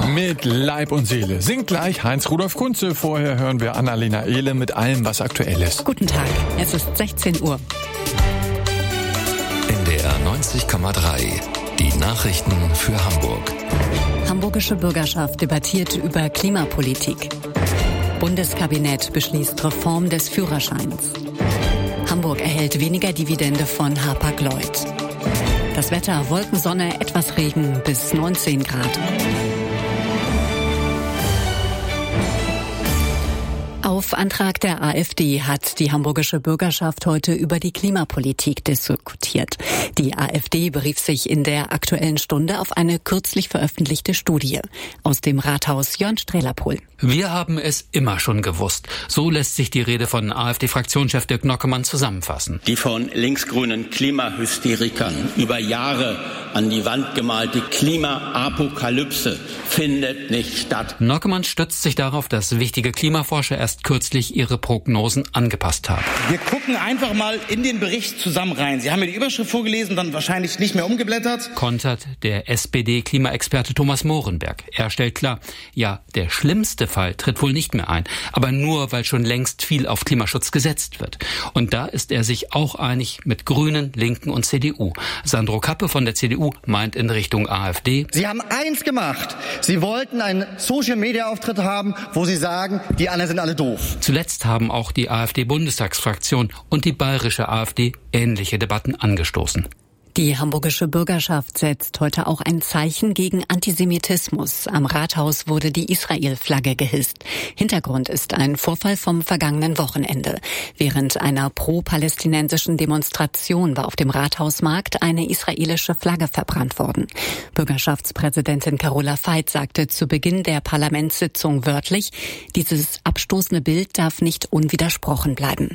Mit Leib und Seele singt gleich Heinz-Rudolf Kunze. Vorher hören wir Annalena Ehle mit allem, was aktuell ist. Guten Tag, es ist 16 Uhr. NDR 90,3. Die Nachrichten für Hamburg. Hamburgische Bürgerschaft debattiert über Klimapolitik. Bundeskabinett beschließt Reform des Führerscheins. Hamburg erhält weniger Dividende von Hapag-Lloyd. Das Wetter: Wolken, Sonne, etwas Regen bis 19 Grad. Auf Antrag der AfD hat die hamburgische Bürgerschaft heute über die Klimapolitik diskutiert. Die AfD berief sich in der Aktuellen Stunde auf eine kürzlich veröffentlichte Studie. Aus dem Rathaus Jörn Strehlerpohl. Wir haben es immer schon gewusst. So lässt sich die Rede von AfD-Fraktionschef Dirk Nockemann zusammenfassen. Die von linksgrünen Klimahysterikern über Jahre an die Wand gemalte Klimaapokalypse findet nicht statt. Nockemann stützt sich darauf, dass wichtige Klimaforscher erst kürzlich ihre Prognosen angepasst haben. Wir gucken einfach mal in den Bericht zusammen rein. Sie haben mir die Überschrift vorgelesen, dann wahrscheinlich nicht mehr umgeblättert. Kontert der SPD-Klimaexperte Thomas Mohrenberg. Er stellt klar, ja, der schlimmste Fall tritt wohl nicht mehr ein, aber nur, weil schon längst viel auf Klimaschutz gesetzt wird. Und da ist er sich auch einig mit Grünen, Linken und CDU. Sandro Kappe von der CDU meint in Richtung AfD: Sie haben eins gemacht. Sie wollten einen Social-Media-Auftritt haben, wo Sie sagen, die anderen sind alle doof. Zuletzt haben auch die AfD-Bundestagsfraktion und die bayerische AfD ähnliche Debatten angestoßen. Die hamburgische Bürgerschaft setzt heute auch ein Zeichen gegen Antisemitismus. Am Rathaus wurde die Israel-Flagge gehisst. Hintergrund ist ein Vorfall vom vergangenen Wochenende. Während einer pro-palästinensischen Demonstration war auf dem Rathausmarkt eine israelische Flagge verbrannt worden. Bürgerschaftspräsidentin Carola Veit sagte zu Beginn der Parlamentssitzung wörtlich: Dieses abstoßende Bild darf nicht unwidersprochen bleiben.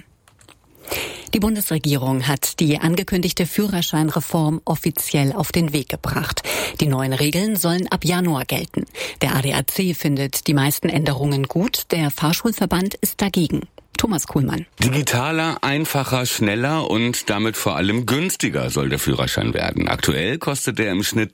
Die Bundesregierung hat die angekündigte Führerscheinreform offiziell auf den Weg gebracht. Die neuen Regeln sollen ab Januar gelten. Der ADAC findet die meisten Änderungen gut, der Fahrschulverband ist dagegen. Thomas Kuhlmann. Digitaler, einfacher, schneller und damit vor allem günstiger soll der Führerschein werden. Aktuell kostet er im Schnitt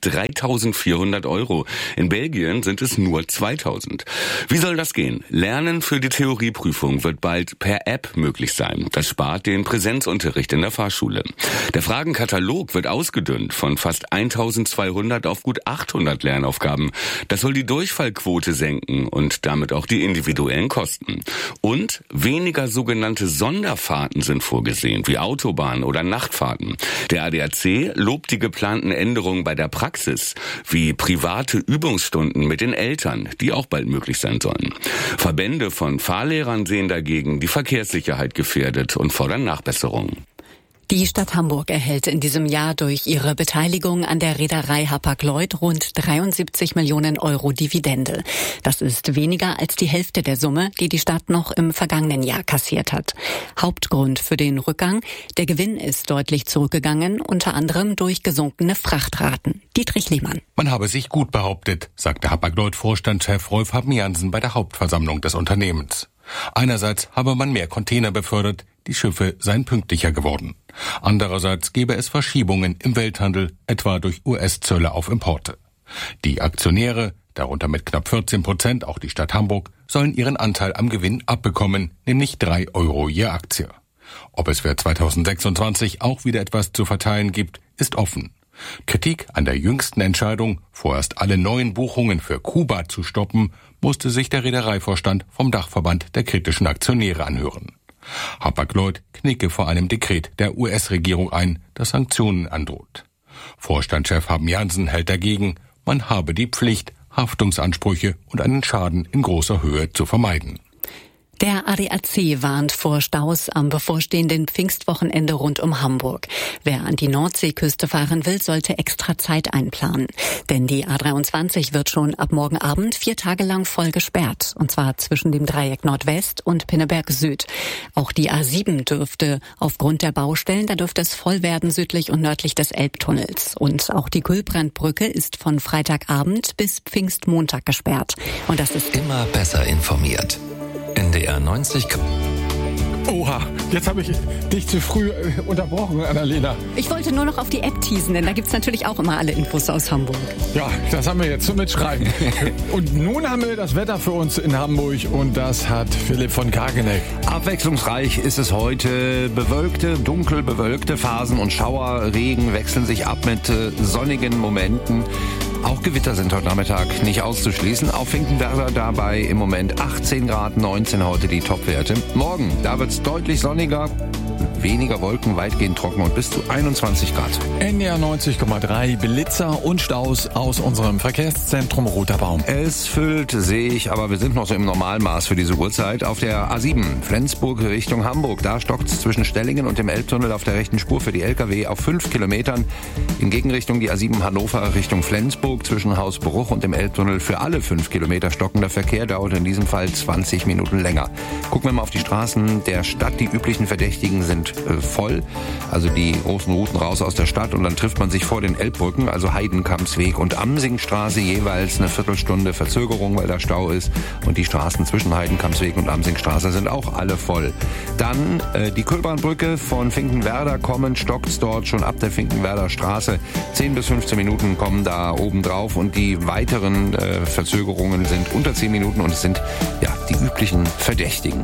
3.400 €. In Belgien sind es nur 2.000. Wie soll das gehen? Lernen für die Theorieprüfung wird bald per App möglich sein. Das spart den Präsenzunterricht in der Fahrschule. Der Fragenkatalog wird ausgedünnt von fast 1.200 auf gut 800 Lernaufgaben. Das soll die Durchfallquote senken und damit auch die individuellen Kosten. Und weniger sogenannte Sonderfahrten sind vorgesehen, wie Autobahn- oder Nachtfahrten. Der ADAC lobt die geplanten Änderungen bei der Praxis, wie private Übungsstunden mit den Eltern, die auch bald möglich sein sollen. Verbände von Fahrlehrern sehen dagegen die Verkehrssicherheit gefährdet und fordern Nachbesserungen. Die Stadt Hamburg erhält in diesem Jahr durch ihre Beteiligung an der Reederei Hapag-Lloyd rund 73 Millionen € Dividende. Das ist weniger als die Hälfte der Summe, die die Stadt noch im vergangenen Jahr kassiert hat. Hauptgrund für den Rückgang: der Gewinn ist deutlich zurückgegangen, unter anderem durch gesunkene Frachtraten. Dietrich Lehmann. Man habe sich gut behauptet, sagte Hapag-Lloyd-Vorstandschef Rolf Haben-Jansen bei der Hauptversammlung des Unternehmens. Einerseits habe man mehr Container befördert, die Schiffe seien pünktlicher geworden. Andererseits gebe es Verschiebungen im Welthandel, etwa durch US-Zölle auf Importe. Die Aktionäre, darunter mit knapp 14% auch die Stadt Hamburg, sollen ihren Anteil am Gewinn abbekommen, nämlich 3 € je Aktie. Ob es für 2026 auch wieder etwas zu verteilen gibt, ist offen. Kritik an der jüngsten Entscheidung, vorerst alle neuen Buchungen für Kuba zu stoppen, musste sich der Reedereivorstand vom Dachverband der kritischen Aktionäre anhören. Hapag-Lloyd knicke vor einem Dekret der US-Regierung ein, das Sanktionen androht. Vorstandschef Haben-Jansen hält dagegen, man habe die Pflicht, Haftungsansprüche und einen Schaden in großer Höhe zu vermeiden. Der ADAC warnt vor Staus am bevorstehenden Pfingstwochenende rund um Hamburg. Wer an die Nordseeküste fahren will, sollte extra Zeit einplanen. Denn die A23 wird schon ab morgen Abend 4 Tage lang voll gesperrt. Und zwar zwischen dem Dreieck Nordwest und Pinneberg Süd. Auch die A7 dürfte aufgrund der Baustellen, da dürfte es voll werden südlich und nördlich des Elbtunnels. Und auch die Kühlbrandbrücke ist von Freitagabend bis Pfingstmontag gesperrt. Und das ist immer besser informiert. NDR 90. Oha, jetzt habe ich dich zu früh unterbrochen, Annalena. Ich wollte nur noch auf die App teasen, denn da gibt's natürlich auch immer alle Infos aus Hamburg. Ja, das haben wir jetzt zum Mitschreiben. Und nun haben wir das Wetter für uns in Hamburg und das hat Philipp von Kageneck. Abwechslungsreich ist es heute. Bewölkte, dunkel bewölkte Phasen und Schauerregen wechseln sich ab mit sonnigen Momenten. Auch Gewitter sind heute Nachmittag nicht auszuschließen. Auf Finkenwerder dabei im Moment 18 Grad, 19 heute die Topwerte. Morgen, da wird's deutlich sonniger, weniger Wolken, weitgehend trocken und bis zu 21 Grad. NDR 90,3 Blitzer und Staus aus unserem Verkehrszentrum Roter Baum. Es füllt sich, aber wir sind noch so im Normalmaß für diese Uhrzeit. Auf der A7 Flensburg Richtung Hamburg, da stockt's zwischen Stellingen und dem Elbtunnel auf der rechten Spur für die LKW auf 5 Kilometern. In Gegenrichtung die A7 Hannover Richtung Flensburg zwischen Hausbruch und dem Elbtunnel für alle 5 Kilometer stockender Verkehr dauert in diesem Fall 20 Minuten länger. Gucken wir mal auf die Straßen der Stadt. Die üblichen Verdächtigen sind voll, also die großen Routen raus aus der Stadt und dann trifft man sich vor den Elbbrücken, also Heidenkampsweg und Amsingstraße, jeweils eine Viertelstunde Verzögerung, weil da Stau ist und die Straßen zwischen Heidenkampsweg und Amsingstraße sind auch alle voll. Dann die Kühlbahnbrücke von Finkenwerder kommend, stockt's dort schon ab der Finkenwerder Straße. 10 bis 15 Minuten kommen da oben drauf und die weiteren Verzögerungen sind unter 10 Minuten und es sind ja die üblichen Verdächtigen.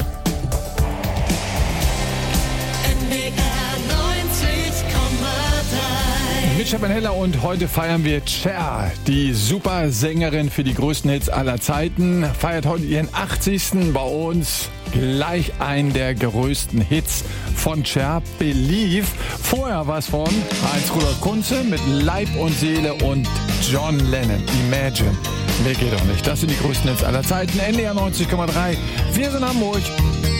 Mit Schepenheller und heute feiern wir Cher, die Supersängerin für die größten Hits aller Zeiten, feiert heute ihren 80. bei uns. Gleich einen der größten Hits von Cher, Believe. Vorher was von Heinz Rudolf Kunze mit Leib und Seele und John Lennon, Imagine. Mehr geht doch nicht. Das sind die größten Hits aller Zeiten. NDR 90,3. Wir sind Hamburg.